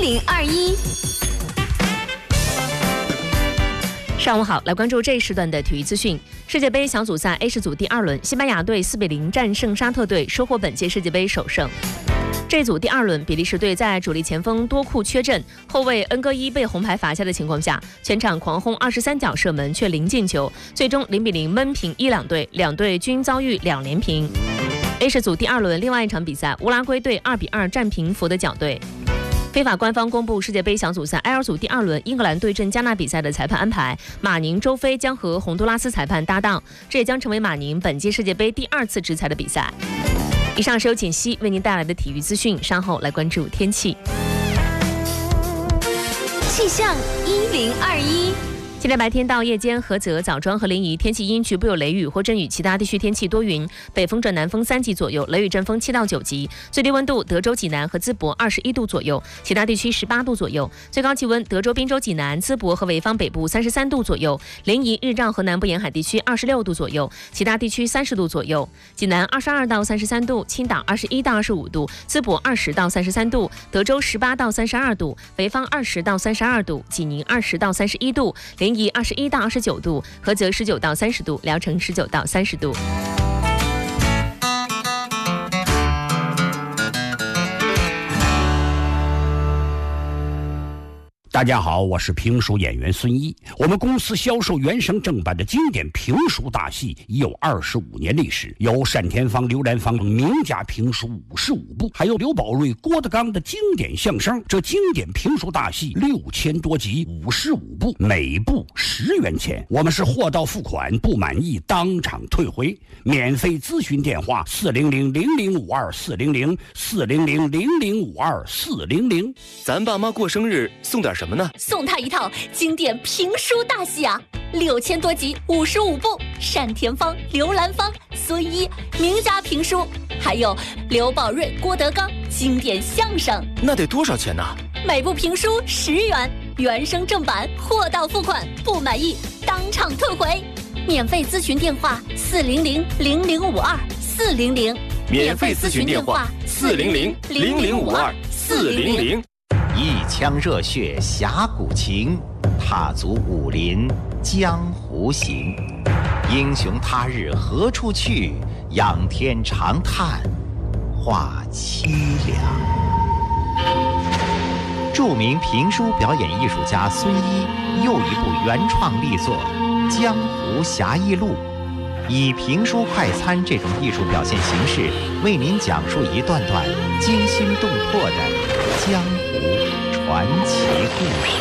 1021。上午好，来关注这一时段的体育资讯。世界杯小组赛 H 组第2轮，西班牙队4比0战胜沙特队，收获本届世界杯首胜。这组第2轮，比利时队在主力前锋多库缺阵，后卫恩戈伊被红牌罚下的情况下，全场狂轰23脚射门，却零进球，最终0比0闷平伊朗队，两队均遭遇2连平。H 组第2轮另外一场比赛，乌拉圭队2比2战平佛得角队。非法官方公布世界杯小组赛 L 组第2轮英格兰对阵加纳比赛的裁判安排，马宁、周飞将和洪都拉斯裁判搭档，这也将成为马宁本届世界杯第2次执裁的比赛。以上是由简熙为您带来的体育资讯，稍后来关注天气。 气象1021。 今天白天到夜间，菏泽、枣庄和临沂天气阴，局部有雷雨或阵雨，其他地区天气多云，北风转南风3级左右，雷雨阵风7到9级。最低温度德州济南和淄博21度左右，其他地区18度左右。最高气温德州、滨州、济南、淄博和潍坊北部33度左右，临沂、日照和南部沿海地区26度左右，其他地区30度左右。济南22到33度，青岛21到25度，淄博20到33度，德州18到32度，潍坊20到32度，济宁20到31度，临沂21到29度，菏泽19到30度，聊城19到30度。 大家好，我是评书演员孙一。我们公司销售原声正版的经典评书大戏已有25年历史，有单田芳、刘兰芳等名家评书55部，还有刘宝瑞、郭德纲的经典相声。这经典评书大戏6000多集，55部，每部10元钱。我们是货到付款，不满意当场退回。免费咨询电话400-0052-400，400-0052-400。 咱爸妈过生日送点什么呢？ 送他一套经典评书大戏啊，6000多集，55部，单田芳、刘兰芳、孙一名家评书，还有刘宝瑞、郭德纲经典相声。 那得多少钱呢？ 每部评书10元，原声正版，货到付款，不满意当场退回。免费咨询电话400-0052-400， 免费咨询电话400-0052-400。 一腔热血侠骨情，踏足武林江湖行。英雄他日何处去？仰天长叹话凄凉。著名评书表演艺术家孙一又一部原创力作《江湖侠义录》，以评书快餐这种艺术表现形式，为您讲述一段段惊心动魄的江湖传奇故事。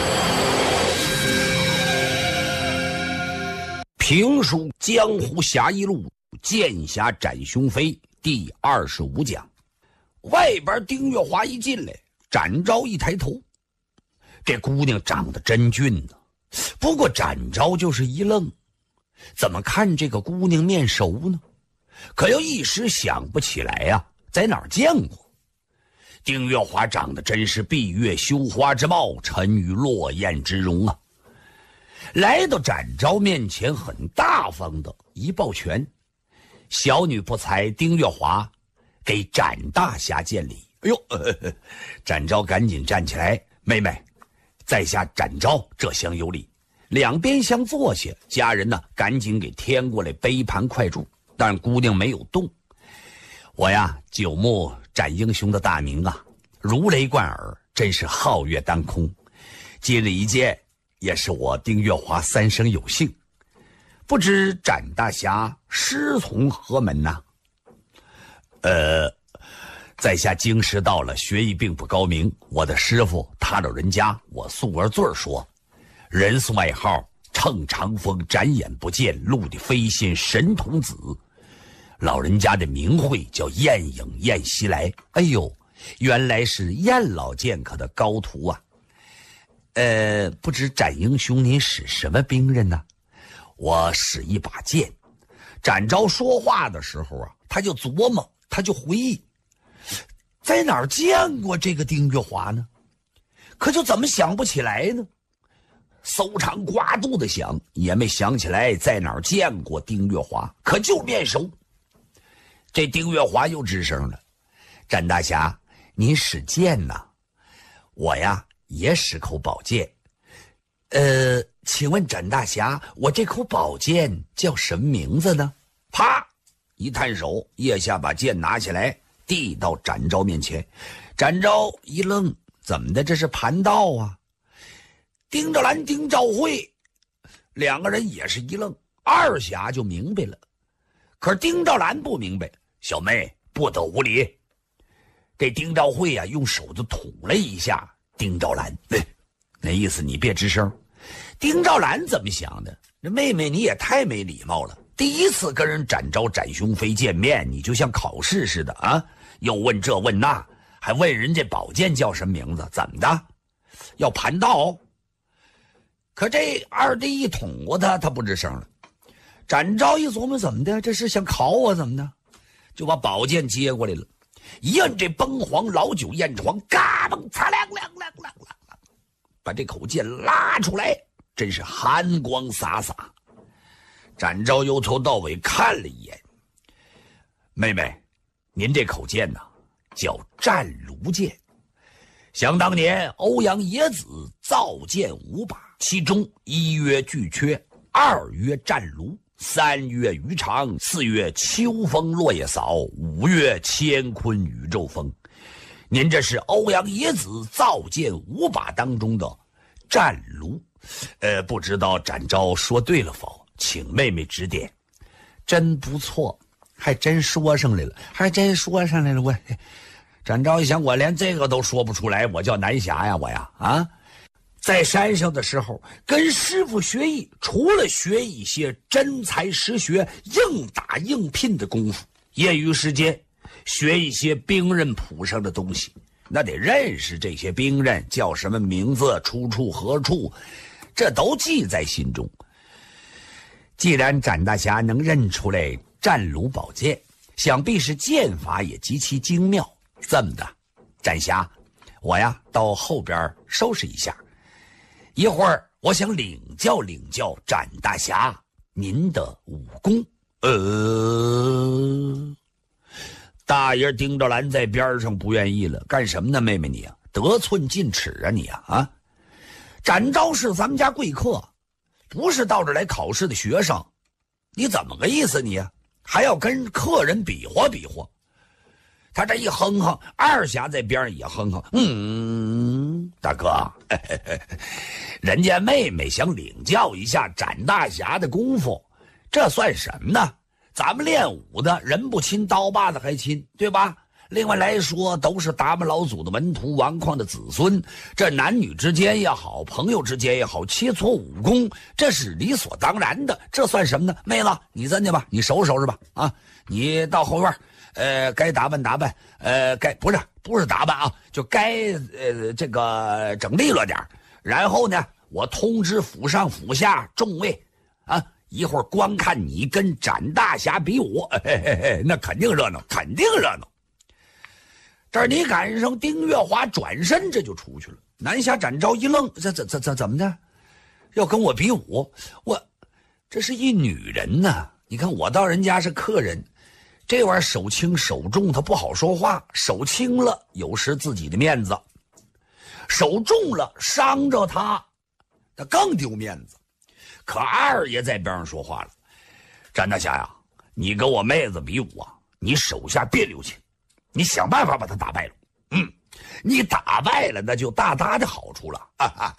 评书《江湖侠义录》，剑侠斩雄飞第25讲。外边丁月华一进来，展昭一抬头，这姑娘长得真俊呢。不过展昭就是一愣，怎么看这个姑娘面熟呢？可又一时想不起来呀，在哪儿见过？丁月华长得真是闭月羞花之貌，沉鱼落雁之容啊！来到展昭面前，很大方的一抱拳：“小女不才，丁月华，给展大侠见礼。”哎呦，展昭赶紧站起来：“妹妹，在下展昭，这厢有礼。”两边相坐下，家人呢赶紧给添过来杯盘筷箸，但姑娘没有动。我呀，久慕展英雄的大名啊，如雷贯耳，真是皓月当空。今日一见，也是我丁月华三生有幸。不知展大侠师从何门呐？在下经师到了，学艺并不高明。我的师傅他老人家，我素而罪说，人送外号乘长风展眼不见，陆地飞仙神童子。老人家的名讳叫晏影晏西来。哎呦，原来是晏老剑客的高徒啊。不知展英兄您使什么兵刃呢？我使一把剑。展昭说话的时候啊，他就琢磨，他就回忆，在哪儿见过这个丁月华呢？可就怎么想不起来呢？搜肠刮肚的想，也没想起来在哪儿见过丁月华，可就面熟。这丁月华又吱声了：“展大侠，您使剑呐？我呀也使口宝剑。请问展大侠，我这口宝剑叫什么名字呢？啪！一探手，腋下把剑拿起来，递到展昭面前。展昭一愣，怎么的？这是盘道啊？丁兆兰、丁兆慧两个人也是一愣，二侠就明白了。可是丁兆兰不明白，小妹不得无礼。这丁兆慧啊，用手就捅了一下丁兆兰，那意思你别吱声。丁兆兰怎么想的？这妹妹你也太没礼貌了，第一次跟人展昭展雄飞见面，你就像考试似的啊，又问这问那，还问人家宝剑叫什么名字，怎么的？要盘道？可这二弟一捅过他不吱声了。展昭一琢磨，怎么的？这是想考我怎么的？就把宝剑接过来了，一摁这崩黄老酒砚床，嘎嘣擦亮亮亮亮亮，把这口剑拉出来，真是寒光洒洒。展昭由头到尾看了一眼，妹妹，您这口剑呐，叫战卢剑。想当年欧阳野子造剑5把，其中1曰巨阙，2曰战卢，3曰鱼肠，4曰秋风落叶扫，5曰乾坤宇宙风。您这是欧阳野子造剑5把当中的战卢，不知道展昭说对了否？请妹妹指点。真不错，还真说上来了，我展昭一想，我连这个都说不出来，我叫南侠呀，我呀啊！在山上的时候跟师傅学艺，除了学一些真才实学硬打硬拼的功夫，业余时间学一些兵刃谱上的东西，那得认识这些兵刃叫什么名字，出处何处，这都记在心中。既然展大侠能认出来战卢宝剑，想必是剑法也极其精妙。这么的，展侠，我呀到后边收拾一下，一会儿我想领教展大侠您的武功。大爷丁兆兰在边上不愿意了，干什么呢？妹妹你啊，得寸进尺啊你啊！展昭是咱们家贵客，不是到这来考试的学生，你怎么个意思你啊？还要跟客人比划比划？他这一哼哼，二侠在边上也哼哼，大哥，人家妹妹想领教一下展大侠的功夫，这算什么呢？咱们练武的人不亲刀把子还亲，对吧？另外来说，都是达摩老祖的门徒，王旷的子孙，这男女之间也好，朋友之间也好，切磋武功，这是理所当然的。这算什么呢？妹子，你在那吧，你收拾收拾吧啊！你到后院，该打扮打扮，该不是打扮啊，就该这个整利落点。然后呢，我通知府上府下众位啊，一会儿光看你跟展大侠比武，那肯定热闹，肯定热闹。这儿你赶上丁月华转身这就出去了，南侠展昭一愣，这怎么的？要跟我比武？这是一女人呢。你看我到人家是客人，这玩意儿手轻手重，他不好说话。手轻了有失自己的面子，手重了伤着他更丢面子。可二爷在边上说话了：“展大侠呀，你跟我妹子比武啊，你手下别留情。你想办法把他打败了，你打败了那就大大的好处了，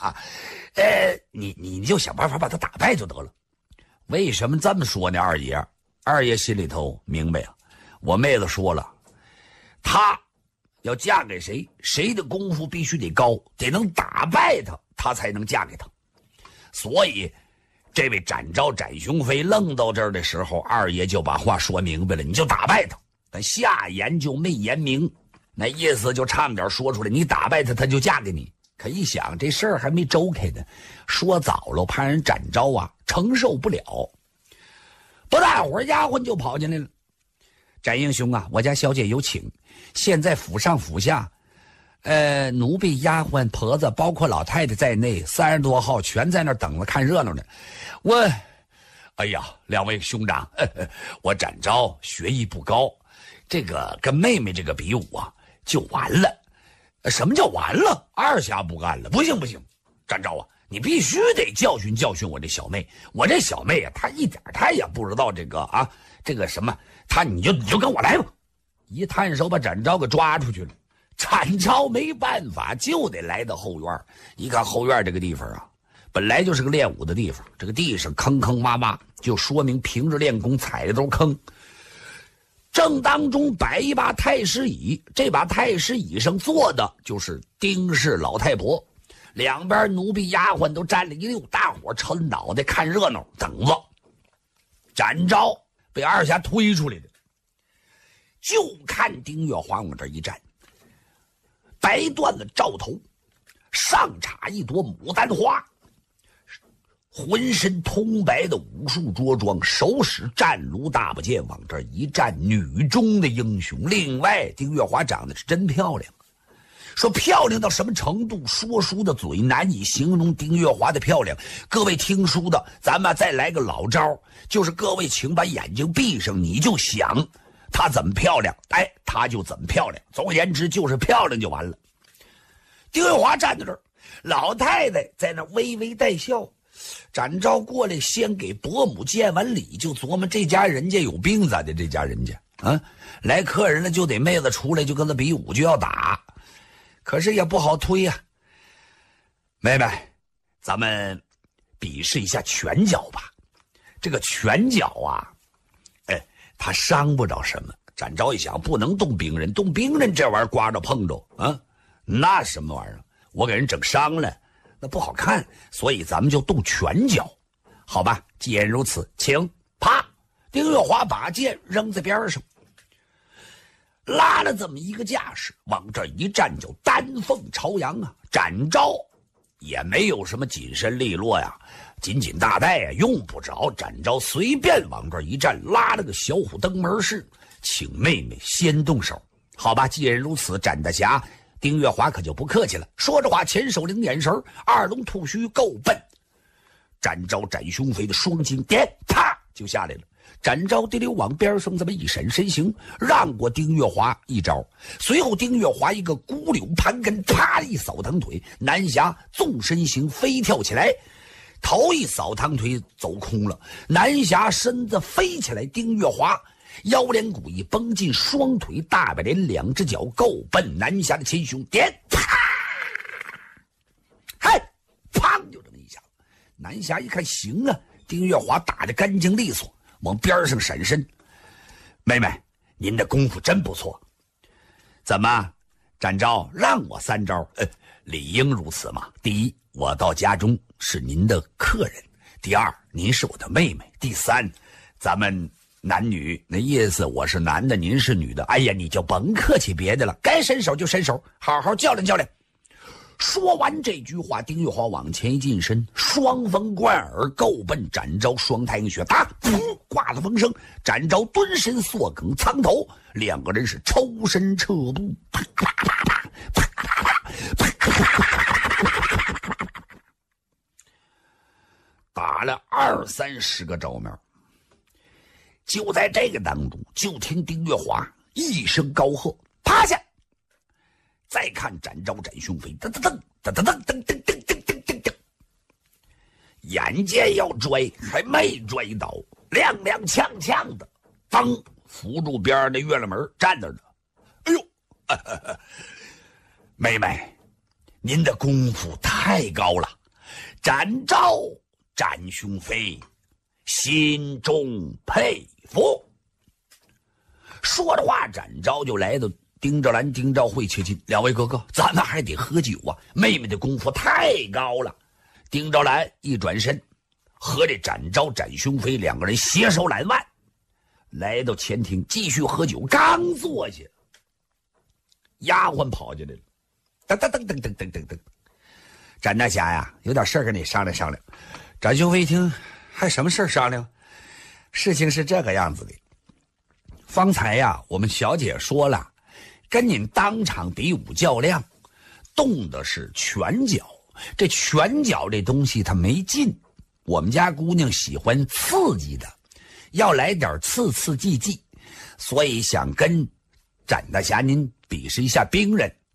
你就想办法把他打败就得了。为什么这么说呢？二爷心里头明白啊，我妹子说了，她要嫁给谁，谁的功夫必须得高，得能打败他，她才能嫁给他。所以这位展昭展雄飞愣到这儿的时候，二爷就把话说明白了，你就打败他。但下言就没言明，那意思就差点说出来，你打败他，他就嫁给你。可一想这事儿还没周开呢，说早了怕人展昭啊承受不了。不大会儿丫鬟就跑进来了：“展英雄啊，我家小姐有请。现在府上府下奴婢丫鬟婆子包括老太太在内30多号全在那儿等着看热闹呢。哎呀，两位兄长，我展昭学艺不高，这个跟妹妹这个比武啊就完了。 什么叫完了？二下不干了？不行不行，展昭啊，你必须得教训教训我这小妹。我这小妹啊，她一点她也不知道这个啊，这个什么，你就跟我来吧。一探手把展昭给抓出去了。展昭没办法，就得来到后院。一看后院这个地方啊，本来就是个练武的地方，这个地上坑坑洼洼，就说明平日练功踩的都是坑。正当中摆一把太师椅，这把太师椅上坐的就是丁氏老太婆，两边奴婢丫鬟都站了一溜，大伙抻脑袋看热闹，等着。展昭被二下推出来的，就看丁月华往这一站，白缎子罩头，上插一朵牡丹花，浑身通白的武术着装，手使战卢大宝剑往这一站，女中的英雄。另外丁月华长得是真漂亮，说漂亮到什么程度，说书的嘴难以形容丁月华的漂亮。各位听书的，咱们再来个老招，就是各位请把眼睛闭上，你就想她怎么漂亮，她就怎么漂亮。总而言之就是漂亮就完了。丁月华站在这儿，老太太在那微微带笑。展昭过来先给伯母见完礼，就琢磨这家人家有病咋的，这家人家啊，来客人了就得妹子出来就跟他比武就要打，可是也不好推呀。妹妹，咱们比试一下拳脚吧。这个拳脚啊，他伤不着什么。展昭一想，不能动兵刃，动兵刃这玩意儿刮着碰着啊，那什么玩意儿，我给人整伤了那不好看，所以咱们就动拳脚，好吧？既然如此，请啪！丁月华把剑扔在边上，拉了这么一个架势，往这一站就丹凤朝阳啊！展昭也没有什么紧身利落呀，紧紧大带呀，用不着。展昭随便往这一站，拉了个小虎登门式，请妹妹先动手，好吧？既然如此，展大侠。丁月华可就不客气了，说着话，前手领眼神，二龙吐须够奔。展昭展雄飞的双金点，啪就下来了。展昭滴溜往边上这么一闪身形，让过丁月华一招。随后丁月华一个孤柳盘根，啪一扫堂腿，南侠纵身形飞跳起来，头一扫堂腿走空了，南侠身子飞起来，丁月华腰连骨一绷进双腿，大白脸两只脚够奔南侠的前胸点，啪！嗨，砰！就这么一下，南侠一看行啊，丁月华打得干净利索，往边上闪身。妹妹，您的功夫真不错。怎么，展昭让我3招？理应如此嘛。第一，我到家中是您的客人；第二，您是我的妹妹；第三，咱们男女那意思，我是男的，您是女的。哎呀，你就甭客气别的了，该伸手就伸手，好好较量较量。说完这句话，丁月华往前一近身，双峰贯耳，够奔展昭双太阴血，打，挂了风声。展昭蹲身缩梗苍头，两个人是抽身撤步，啪啪啪啪啪啪啪啪啪，打了20-30个照面。就在这个当中，就听丁月华一声高喝：“趴下！”再看展昭展雄飞，噔噔噔噔噔噔噔噔噔噔噔噔，眼见要拽，还没拽倒，踉踉跄跄的，嘣，扶住边上的月亮门站那儿了。哎呦，妹妹，您的功夫太高了，展昭展雄飞，心中佩服。说着话，展昭就来到丁兆兰、丁兆慧切近，两位哥哥，咱们还得喝酒啊！妹妹的功夫太高了。丁兆兰一转身，和这展昭、展雄飞两个人携手揽腕，来到前厅继续喝酒。刚坐下，丫鬟跑进来了，噔噔噔噔噔噔噔噔。展大侠呀，有点事儿跟你商量商量。展雄飞一听，还什么事儿商量？事情是这个样子的，方才呀，我们小姐说了。跟您当场比武较量，动的是拳脚。这拳脚这东西它没劲，我们家姑娘喜欢刺激的，要来点刺刺激激，所以想跟展大侠您比试一下兵刃。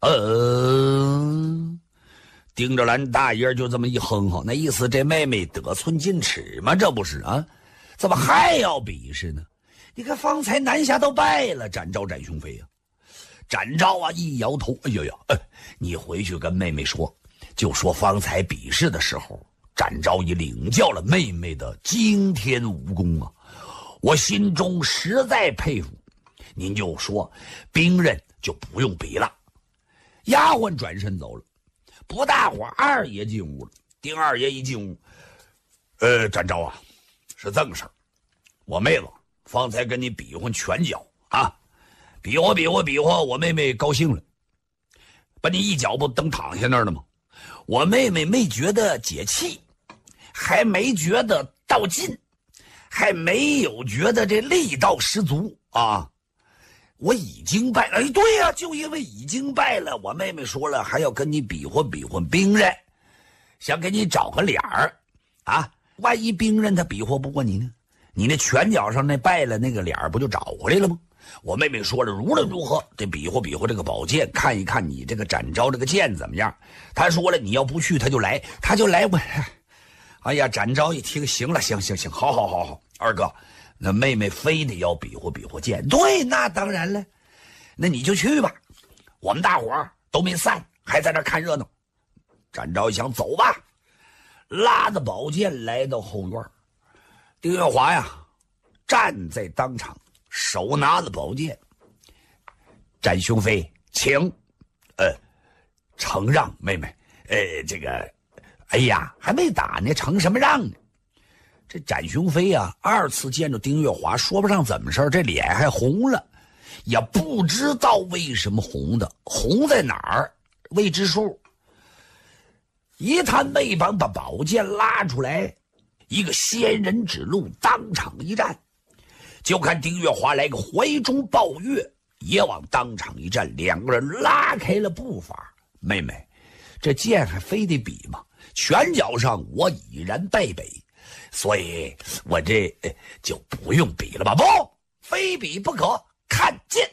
盯着咱大爷就这么一哼哼，那意思这妹妹得寸进尺吗？这不是啊？怎么还要比试呢？你看方才南下都败了，展昭、展雄飞啊。展昭啊一摇头，哎呦呦，你回去跟妹妹说，就说方才比试的时候，展昭已领教了妹妹的惊天武功啊，我心中实在佩服。您就说兵刃就不用比了。丫鬟转身走了，不大会儿二爷进屋了。丁二爷一进屋，展昭啊，是这个事儿，我妹子方才跟你比划拳脚啊，比划，我妹妹高兴了，把你一脚不蹬躺下那儿了吗？我妹妹没觉得解气，还没觉得到劲，还没有觉得这力道十足啊。我已经败了，对呀，就因为已经败了，我妹妹说了还要跟你比划比划兵刃，想给你找个脸儿啊，万一兵刃他比划不过你呢，你那拳脚上那败了那个脸儿不就找回来了吗？我妹妹说了，无论如何得比划比划这个宝剑，看一看你这个展昭这个剑怎么样。她说了，你要不去他就来。我哎呀，展昭一听，行了，行，好，二哥，那妹妹非得要比划比划剑，对，那当然了，那你就去吧，我们大伙儿都没散，还在那看热闹。展昭一想，走吧，拉着宝剑来到后院。丁月华呀站在当场，手拿着宝剑。展雄飞，请承让妹妹，这个哎呀，还没打呢，承什么让呢？这展雄飞啊，二次见着丁月华，说不上怎么事，这脸还红了，也不知道为什么红的，红在哪儿未知数。一探背帮，把宝剑拉出来，一个仙人指路，当场一站。就看丁月华来个怀中抱月，也往当场一站，两个人拉开了步伐。妹妹，这剑还非得比吗？拳脚上我已然败北，所以我这就不用比了吧？不，非比不可。看剑，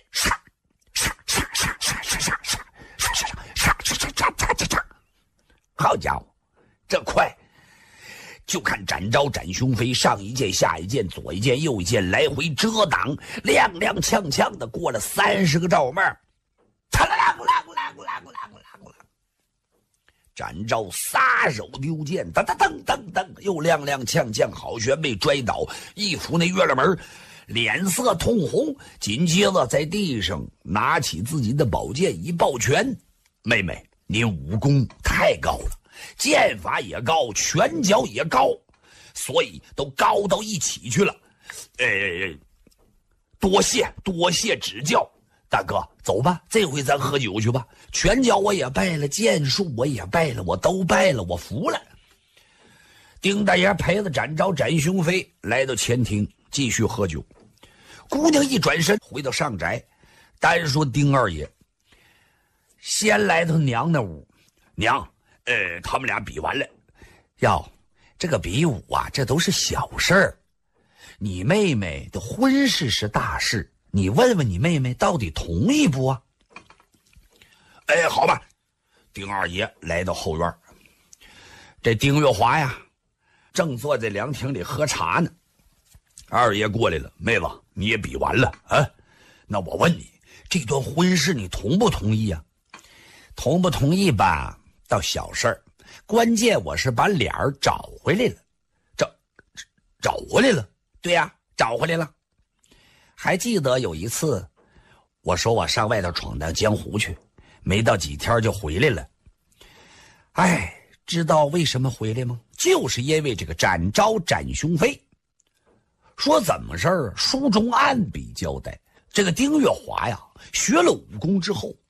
好家伙，这快！就看展昭、展雄飞上一剑下一剑，左一剑右一剑，来回遮挡，踉踉跄跄的过了30个罩门。展昭撒手丢剑，噔噔噔噔，又踉踉跄跄，好悬被拽倒，一扶那月亮门，脸色通红。紧接着在地上拿起自己的宝剑一抱拳：“妹妹，您武功太高了，剑法也高，拳脚也高，所以都高到一起去了。多谢指教。大哥，走吧，这回咱喝酒去吧。拳脚我也败了，剑术我也败了，我都败了，我服了。”丁大爷陪着展昭、展雄飞来到前厅，继续喝酒。姑娘一转身回到上宅，单说丁二爷先来到娘那屋。娘，他们俩比完了。哟，这个比武啊，这都是小事儿。你妹妹的婚事是大事，你问问你妹妹到底同意不啊？好吧。丁二爷来到后院，这丁月华呀正坐在凉亭里喝茶呢。二爷过来了：“妹子，你也比完了啊？那我问你，这段婚事你同不同意啊？”同不同意吧倒小事儿，关键我是把脸儿找回来了。找回来了？对呀，找回来了。还记得有一次我说我上外头闯荡江湖去，没到几天就回来了。知道为什么回来吗？就是因为这个展昭、展雄飞。说怎么事儿？书中暗笔交代，这个丁月华呀学了武功之后，